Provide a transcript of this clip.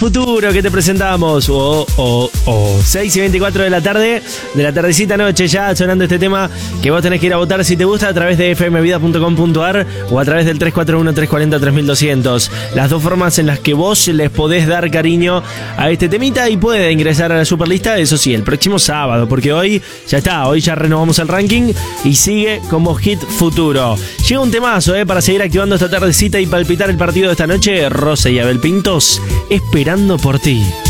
Futuro que te presentamos. 6:24 de la tarde, de la tardecita noche, ya sonando este tema que vos tenés que ir a votar si te gusta a través de fmvida.com.ar o a través del 341-340-3200. Las dos formas en las que vos les podés dar cariño a este temita y puede ingresar a la superlista, eso sí, el próximo sábado, porque hoy ya está, hoy ya renovamos el ranking y sigue como hit futuro. Llega un temazo, para seguir activando esta tardecita y palpitar el partido de esta noche. Rosa y Abel Pintos, esperando por ti.